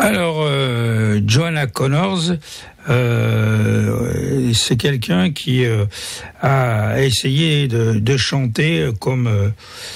Alors, Joanna Connors, c'est quelqu'un qui a essayé de chanter comme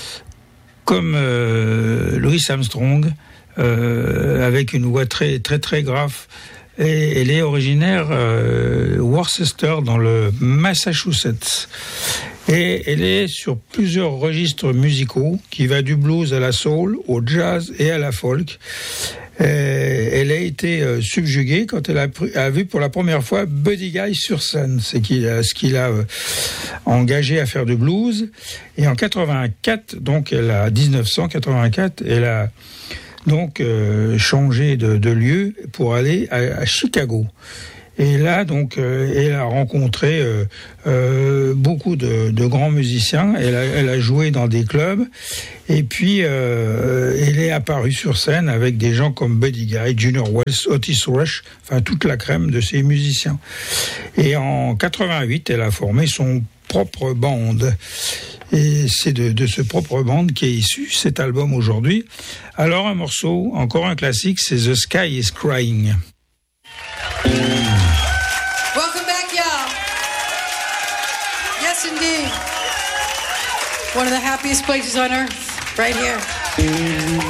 Louis Armstrong, avec une voix très très très grave. Et elle est originaire Worcester, dans le Massachusetts. Et elle est sur plusieurs registres musicaux, qui va du blues à la soul, au jazz et à la folk. Elle a été subjuguée quand elle a vu pour la première fois Buddy Guy sur scène. C'est ce qu'il a engagé à faire du blues. Et en 1984, elle a donc changé de lieu pour aller à Chicago. Et là, donc, elle a rencontré beaucoup de grands musiciens. Elle a joué dans des clubs. Et puis, elle est apparue sur scène avec des gens comme Buddy Guy, Junior Wells, Otis Rush, enfin toute la crème de ces musiciens. Et en 88, elle a formé son propre band. Et c'est de ce propre band qui est issu cet album aujourd'hui. Alors un morceau, encore un classique, c'est The Sky is Crying. Welcome back, y'all. Yes, indeed. One of the happiest places on earth, right here.